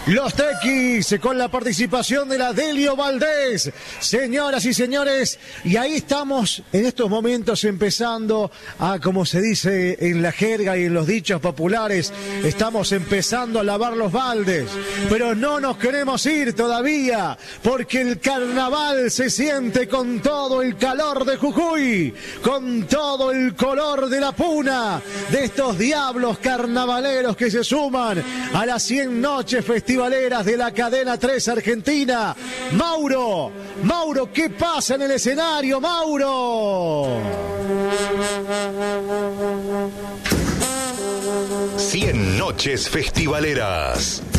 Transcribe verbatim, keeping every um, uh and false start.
Los Tequis con la participación de la Delio Valdés, señoras y señores, y ahí estamos en estos momentos empezando a, como se dice en la jerga y en los dichos populares, estamos empezando a lavar los baldes, pero no nos queremos ir todavía, porque el carnaval se siente con todo el calor de Jujuy, con todo el color de la puna, de estos diablos carnavaleros que se suman a las cien noches festivaleras de la cadena tres Argentina. Mauro, Mauro, ¿qué pasa en el escenario, Mauro? cien noches festivaleras.